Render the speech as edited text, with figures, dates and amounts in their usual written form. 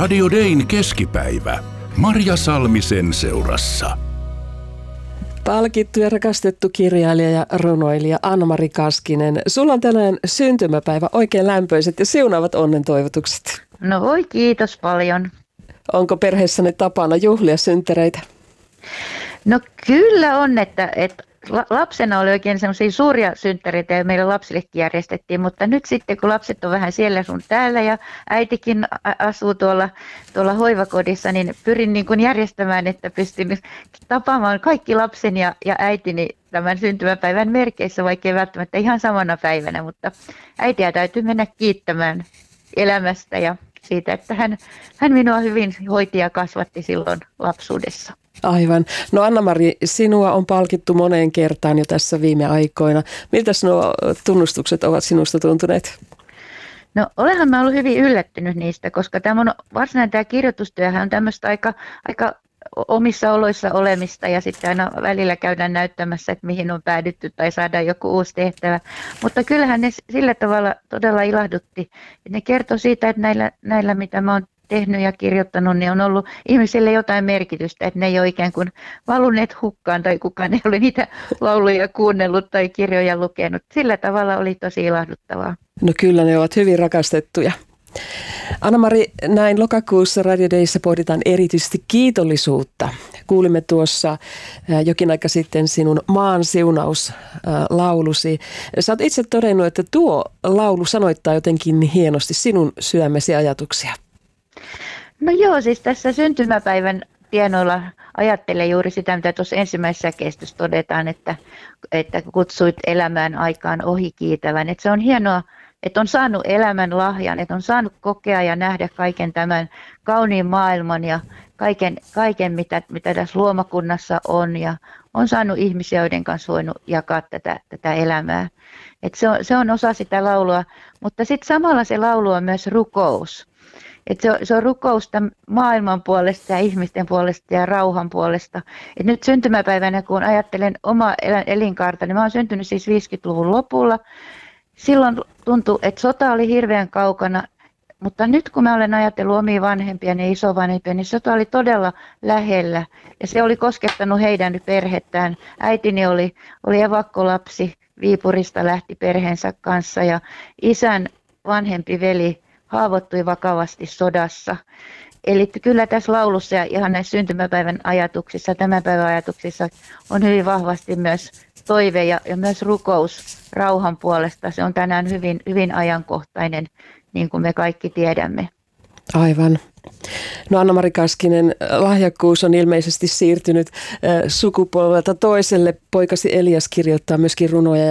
Radio Dayn keskipäivä. Marja Salmisen seurassa. Palkittu ja rakastettu kirjailija ja runoilija Anna-Mari Kaskinen. Sulla on tänään syntymäpäivä. Oikein lämpöiset ja siunaavat onnentoivotukset. No voi, kiitos paljon. Onko perheessäne tapana juhlia synttäreitä? No kyllä on, että lapsena oli oikein semmoisia suuria synttäreitä ja meillä lapsillekin järjestettiin, mutta nyt sitten kun lapset on vähän siellä sun täällä ja äitikin asuu tuolla hoivakodissa, niin pyrin niin kuin järjestämään, että pystyn tapaamaan kaikki lapseni ja äitini tämän syntymäpäivän merkeissä, vaikka ei välttämättä ihan samana päivänä, mutta äitiä täytyy mennä kiittämään elämästä ja siitä, että hän minua hyvin hoiti ja kasvatti silloin lapsuudessa. Aivan. No Anna-Mari, sinua on palkittu moneen kertaan jo tässä viime aikoina. Miltä nuo tunnustukset ovat sinusta tuntuneet? No olenhan mä ollut hyvin yllättynyt niistä, koska tämä kirjoitustyöhän on tämmöistä aika omissa oloissa olemista ja sitten aina välillä käydään näyttämässä, että mihin on päädytty tai saadaan joku uusi tehtävä. Mutta kyllähän ne sillä tavalla todella ilahdutti. Ne kertoo siitä, että näillä mitä mä oon tehnyt ja kirjoittanut, niin on ollut ihmisille jotain merkitystä, että ne ei ole ikään kuin valuneet hukkaan tai kukaan ei ole niitä lauluja kuunnellut tai kirjoja lukenut. Sillä tavalla oli tosi ilahduttavaa. No kyllä, ne ovat hyvin rakastettuja. Anna-Mari, näin lokakuussa Radio Dayssä pohditaan erityisesti kiitollisuutta. Kuulimme tuossa jokin aika sitten sinun maan siunauslaulusi. Sä oot itse todennut, että tuo laulu sanoittaa jotenkin hienosti sinun sydämesi ajatuksia. No joo, siis tässä syntymäpäivän tienoilla ajattelen juuri sitä, mitä tuossa ensimmäisessä kestossa todetaan, että kutsuit elämään aikaan ohikiitävän. Että se on hienoa, että on saanut elämän lahjan, että on saanut kokea ja nähdä kaiken tämän kauniin maailman ja kaiken mitä tässä luomakunnassa on. Ja on saanut ihmisiä, joiden kanssa voinut jakaa tätä elämää. Että se on osa sitä laulua, mutta sitten samalla se laulu on myös rukous. Että se on rukousta maailman puolesta ja ihmisten puolesta ja rauhan puolesta. Et nyt syntymäpäivänä, kun ajattelen omaa elinkaarta, niin mä oon syntynyt siis 50-luvun lopulla. Silloin tuntui, että sota oli hirveän kaukana, mutta nyt kun mä olen ajatellut omia vanhempia ja isovanhempia, niin sota oli todella lähellä. Ja se oli koskettanut heidän perhettään. Äitini oli evakkolapsi, Viipurista lähti perheensä kanssa ja isän vanhempi veli haavoittui vakavasti sodassa. Eli kyllä tässä laulussa ja ihan näissä syntymäpäivän ajatuksissa, tämän päivän ajatuksissa on hyvin vahvasti myös toive ja myös rukous rauhan puolesta. Se on tänään hyvin, hyvin ajankohtainen, niin kuin me kaikki tiedämme. Aivan. No Anna-Mari Kaskinen, lahjakkuus on ilmeisesti siirtynyt sukupolvelta toiselle. Poikasi Elias kirjoittaa myöskin runoja